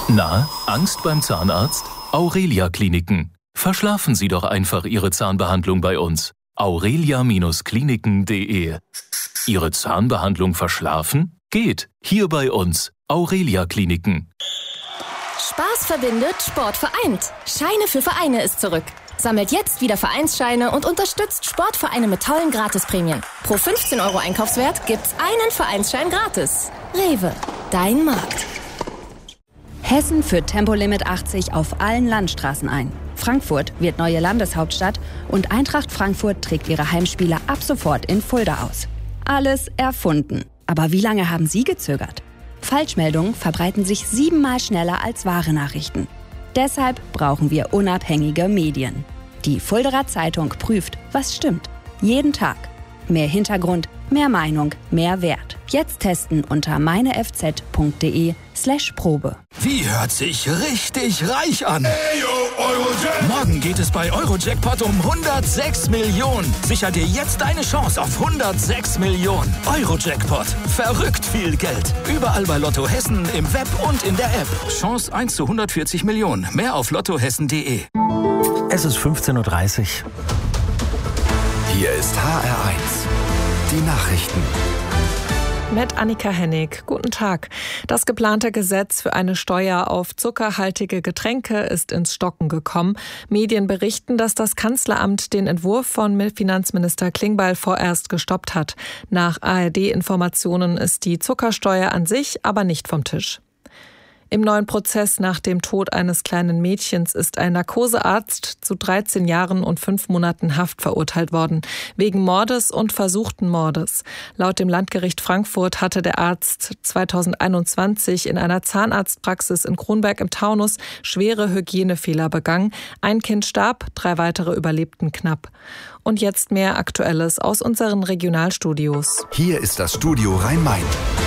Na, Angst beim Zahnarzt? Aurelia Kliniken. Verschlafen Sie doch einfach Ihre Zahnbehandlung bei uns. aurelia-kliniken.de. Ihre Zahnbehandlung verschlafen? Geht. Hier bei uns. Aurelia Kliniken. Spaß verbindet, Sport vereint. Scheine für Vereine ist zurück. Sammelt jetzt wieder Vereinsscheine und unterstützt Sportvereine mit tollen Gratisprämien. Pro 15 € Einkaufswert gibt's einen Vereinsschein gratis. Rewe, dein Markt. Hessen führt Tempolimit 80 auf allen Landstraßen ein. Frankfurt wird neue Landeshauptstadt und Eintracht Frankfurt trägt ihre Heimspiele ab sofort in Fulda aus. Alles erfunden. Aber wie lange haben Sie gezögert? Falschmeldungen verbreiten sich 7-mal schneller als wahre Nachrichten. Deshalb brauchen wir unabhängige Medien. Die Fuldaer Zeitung prüft, was stimmt. Jeden Tag. Mehr Hintergrund, mehr Meinung, mehr Wert. Jetzt testen unter meinefz.de/Probe. Wie hört sich richtig reich an? Morgen geht es bei Eurojackpot um 106 Millionen. Sicher dir jetzt deine Chance auf 106 Millionen. Eurojackpot. Verrückt viel Geld. Überall bei Lotto Hessen, im Web und in der App. Chance 1 zu 140 Millionen. Mehr auf lottohessen.de. Es ist 15:30 Uhr. Hier ist HR1. Die Nachrichten. Mit Annika Hennig. Guten Tag. Das geplante Gesetz für eine Steuer auf zuckerhaltige Getränke ist ins Stocken gekommen. Medien berichten, dass das Kanzleramt den Entwurf von Finanzminister Klingbeil vorerst gestoppt hat. Nach ARD-Informationen ist die Zuckersteuer an sich aber nicht vom Tisch. Im neuen Prozess nach dem Tod eines kleinen Mädchens ist ein Narkosearzt zu 13 Jahren und 5 Monaten Haft verurteilt worden, wegen Mordes und versuchten Mordes. Laut dem Landgericht Frankfurt hatte der Arzt 2021 in einer Zahnarztpraxis in Kronberg im Taunus schwere Hygienefehler begangen. Ein Kind starb, 3 weitere überlebten knapp. Und jetzt mehr Aktuelles aus unseren Regionalstudios. Hier ist das Studio Rhein-Main.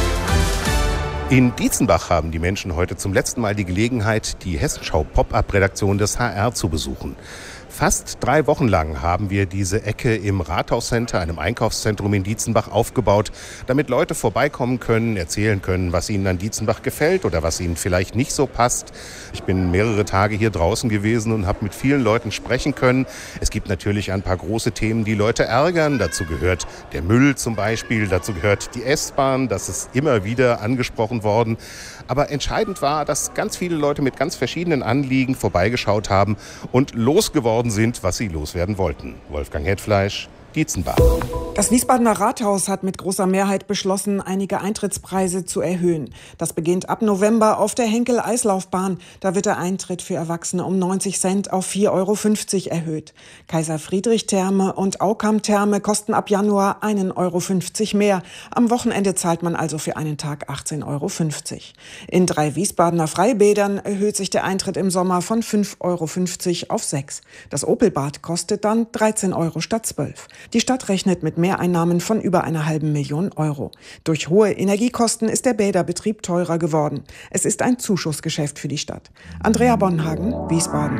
In Dietzenbach haben die Menschen heute zum letzten Mal die Gelegenheit, die Hessenschau-Pop-Up-Redaktion des HR zu besuchen. Fast 3 Wochen lang haben wir diese Ecke im Rathauscenter, einem Einkaufszentrum in Dietzenbach, aufgebaut, damit Leute vorbeikommen können, erzählen können, was ihnen an Dietzenbach gefällt oder was ihnen vielleicht nicht so passt. Ich bin mehrere Tage hier draußen gewesen und habe mit vielen Leuten sprechen können. Es gibt natürlich ein paar große Themen, die Leute ärgern. Dazu gehört der Müll zum Beispiel, dazu gehört die S-Bahn, das ist immer wieder angesprochen worden. Aber entscheidend war, dass ganz viele Leute mit ganz verschiedenen Anliegen vorbeigeschaut haben und losgeworden sind, was sie loswerden wollten. Wolfgang Hetfleisch, Dietzenbach. Das Wiesbadener Rathaus hat mit großer Mehrheit beschlossen, einige Eintrittspreise zu erhöhen. Das beginnt ab November auf der Henkel-Eislaufbahn. Da wird der Eintritt für Erwachsene um 90 Cent auf 4,50 € erhöht. Kaiser-Friedrich-Therme und Aukam-Therme kosten ab Januar 1,50 € mehr. Am Wochenende zahlt man also für einen Tag 18,50 €. In 3 Wiesbadener Freibädern erhöht sich der Eintritt im Sommer von 5,50 € auf 6 €. Das Opelbad kostet dann 13 € statt 12 €. Die Stadt rechnet mit Mehreinnahmen von über einer halben Million €. Durch hohe Energiekosten ist der Bäderbetrieb teurer geworden. Es ist ein Zuschussgeschäft für die Stadt. Andrea Bonhagen, Wiesbaden.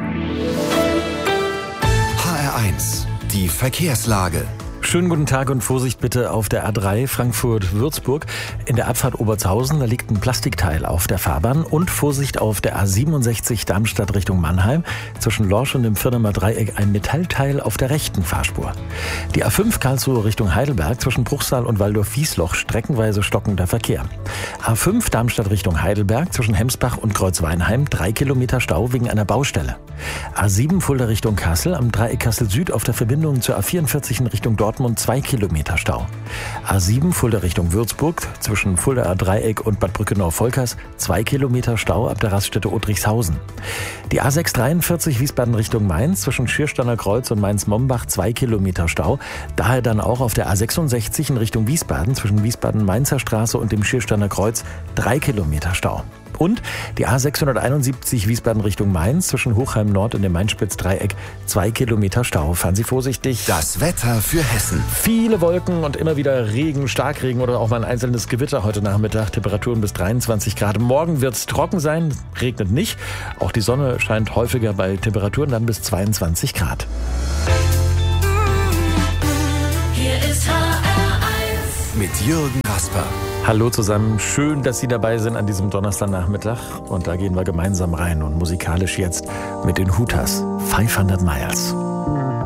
HR1, die Verkehrslage. Schönen guten Tag und Vorsicht bitte auf der A3 Frankfurt-Würzburg. In der Abfahrt Obertshausen, da liegt ein Plastikteil auf der Fahrbahn. Und Vorsicht auf der A67 Darmstadt Richtung Mannheim. Zwischen Lorsch und dem Firnemer Dreieck ein Metallteil auf der rechten Fahrspur. Die A5 Karlsruhe Richtung Heidelberg zwischen Bruchsal und Waldorf-Wiesloch streckenweise stockender Verkehr. A5 Darmstadt Richtung Heidelberg zwischen Hemsbach und Kreuzweinheim 3 Kilometer Stau wegen einer Baustelle. A7 Fulda Richtung Kassel am Dreieck Kassel Süd auf der Verbindung zur A44 in Richtung Dortmund 2 Kilometer Stau. A7 Fulda Richtung Würzburg zwischen Fuldaer Dreieck und Bad Brückenau-Volkers 2 Kilometer Stau ab der Raststätte Otrichshausen. Die A643 Wiesbaden Richtung Mainz zwischen Schiersteiner Kreuz und Mainz-Mombach 2 Kilometer Stau. Daher dann auch auf der A66 in Richtung Wiesbaden zwischen Wiesbaden-Mainzer Straße und dem Schiersteiner Kreuz 3 Kilometer Stau. Und die A671 Wiesbaden Richtung Mainz zwischen Hochheim Nord und dem Mainspitz-Dreieck 2 Kilometer Stau. Fahren Sie vorsichtig. Das Wetter für Hessen. Viele Wolken und immer wieder Regen, Starkregen oder auch mal ein einzelnes Gewitter heute Nachmittag. Temperaturen bis 23 Grad. Morgen wird es trocken sein, regnet nicht. Auch die Sonne scheint häufiger bei Temperaturen dann bis 22 Grad. Hier ist HR1. mit Jürgen Rasper. Hallo zusammen, schön, dass Sie dabei sind an diesem Donnerstagnachmittag. Und da gehen wir gemeinsam rein und musikalisch jetzt mit den Hooters 500 Miles.